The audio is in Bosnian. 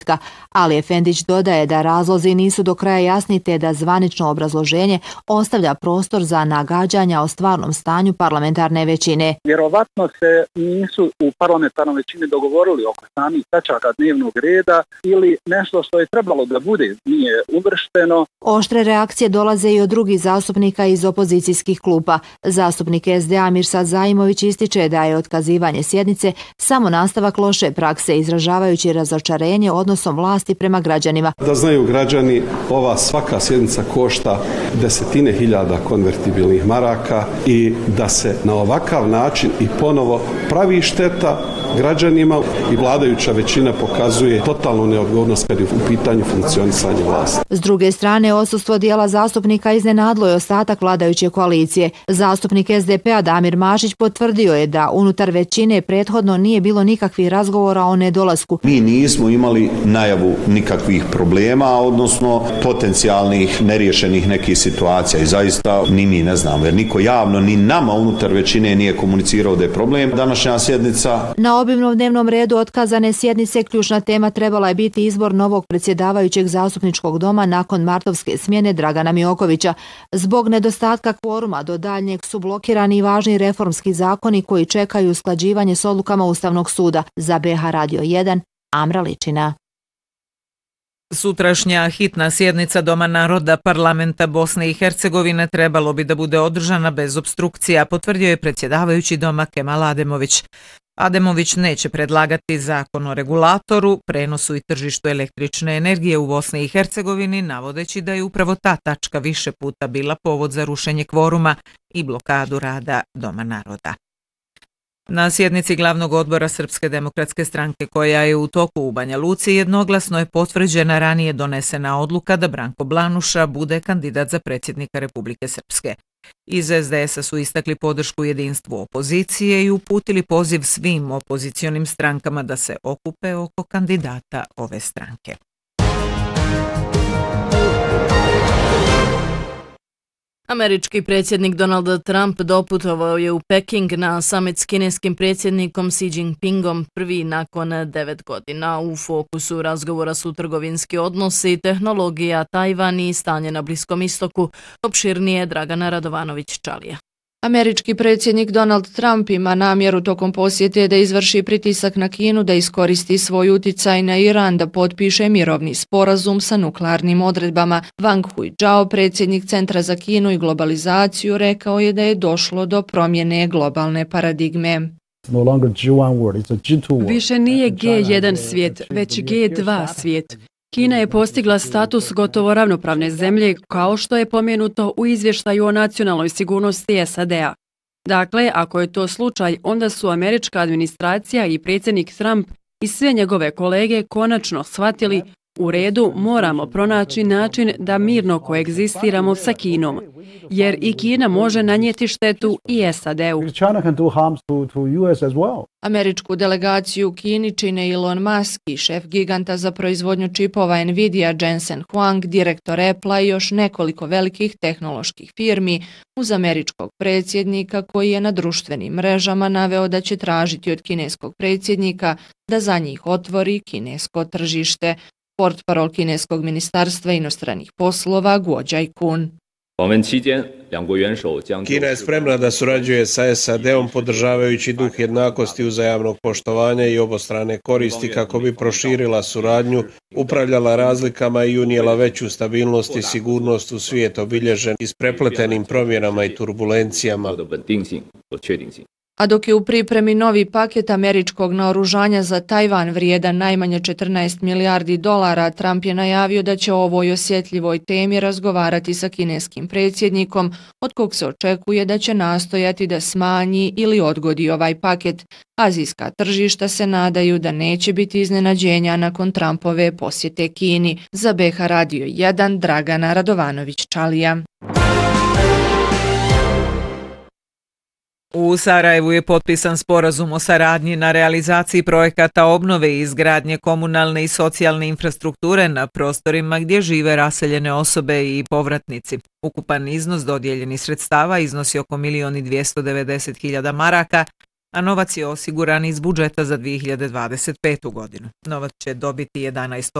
Ali Efendić dodaje da razlozi nisu do kraja jasni te da zvanično obrazloženje ostavlja prostor za nagađanja o stvarnom stanju parlamentarne većine. Vjerovatno se nisu u parlamentarnoj većini dogovorili oko samih tačaka dnevnog reda ili nešto što je trebalo da bude nije uvršteno. Oštre reakcije dolaze i od drugih zastupnika iz opozicijskih klupa. Zastupnik SDA Mirsad Zaimović ističe da je otkazivanje sjednice samo nastavak loše prakse, izražavajući razočarenje odnosom vlasti prema građanima. Da znaju građani, ova svaka sjednica košta desetine hiljada konvertibilnih maraka i da se na ovakav način i ponovo pravi šteta građanima i vladajuća većina pokazuje totalnu neodgovornost kad je u pitanju funkcionisanja vlasti. S druge strane, odsustvo dijela zastupnika iznenadlo je ostatak vladajuće koalicije. Zastupnik SDP-a Damir Mašić potvrdio je da unutar većine prethodno nije bilo nikakvih razgovora o nedolasku. Mi nismo imali najavu nikakvih problema, odnosno potencijalnih neriješenih nekih situacija i zaista ni mi ne znamo, jer niko javno ni nama unutar većine nije komunicirao da je problem. Današnja sjednica. Na obimnom dnevnom redu otkazane sjednice ključna tema trebala je biti izbor novog predsjedavajućeg zastupničkog doma nakon martovske smjene Dragana Miokovića. Zbog nedostatka kvoruma do daljnjeg su blokirani i važni reformski zakoni koji čekaju usklađivanje s odlukama Ustavnog suda. Za BH Radio 1, Amra Ličina. Sutrašnja hitna sjednica Doma naroda Parlamenta Bosne i Hercegovine trebalo bi da bude održana bez opstrukcija, potvrdio je predsjedavajući doma Kemal Ademović. Ademović neće predlagati zakon o regulatoru, prenosu i tržištu električne energije u Bosni i Hercegovini, navodeći da je upravo ta tačka više puta bila povod za rušenje kvoruma i blokadu rada Doma naroda. Na sjednici glavnog odbora Srpske demokratske stranke koja je u toku u Banja Luci jednoglasno je potvrđena ranije donesena odluka da Branko Blanuša bude kandidat za predsjednika Republike Srpske. Iz SDS-a su istakli podršku jedinstvu opozicije i uputili poziv svim opozicionim strankama da se okupe oko kandidata ove stranke. Američki predsjednik Donald Trump doputovao je u Peking na samit s kineskim predsjednikom Xi Jinpingom prvi nakon 9 godina. U fokusu razgovora su trgovinski odnosi, tehnologija, Tajvan i stanje na Bliskom istoku. Opširnije Dragana Radovanović-Čalija. Američki predsjednik Donald Trump ima namjeru tokom posjete da izvrši pritisak na Kinu da iskoristi svoj uticaj na Iran da potpiše mirovni sporazum sa nuklearnim odredbama. Wang Huizhao, predsjednik Centra za Kinu i globalizaciju, rekao je da je došlo do promjene globalne paradigme. Više nije G1 svijet, već G2 svijet. Kina je postigla status gotovo ravnopravne zemlje, kao što je pomenuto u izvještaju o nacionalnoj sigurnosti SAD-a. Dakle, ako je to slučaj, onda su američka administracija i predsjednik Trump i sve njegove kolege konačno shvatili u redu moramo pronaći način da mirno koegzistiramo sa Kinom, jer i Kina može nanijeti štetu i SAD-u. Američku delegaciju u Kini čine Elon Musk i šef giganta za proizvodnju čipova Nvidia Jensen Huang, direktor Apple-a i još nekoliko velikih tehnoloških firmi, uz američkog predsjednika koji je na društvenim mrežama naveo da će tražiti od kineskog predsjednika da za njih otvori kinesko tržište. Portparol kineskog ministarstva inostranih poslova Guo Jiakun. Kina je spremna da surađuje sa SAD-om podržavajući duh jednakosti, uzajamnog poštovanja i obostrane koristi kako bi proširila suradnju, upravljala razlikama i unijela veću stabilnost i sigurnost u svijet obilježen isprepletenim promjenama i turbulencijama. A dok je u pripremi novi paket američkog naoružanja za Tajvan vrijedan najmanje 14 milijardi dolara, Trump je najavio da će o ovoj osjetljivoj temi razgovarati sa kineskim predsjednikom, od kog se očekuje da će nastojati da smanji ili odgodi ovaj paket. Azijska tržišta se nadaju da neće biti iznenađenja nakon Trumpove posjete Kini. Za BH Radio 1, Dragana Radovanović-Čalija. U Sarajevu je potpisan sporazum o saradnji na realizaciji projekata obnove i izgradnje komunalne i socijalne infrastrukture na prostorima gdje žive raseljene osobe i povratnici. Ukupan iznos dodijeljenih sredstava iznosi oko 1.290.000 maraka, a novac je osiguran iz budžeta za 2025. godinu. Novac će dobiti 11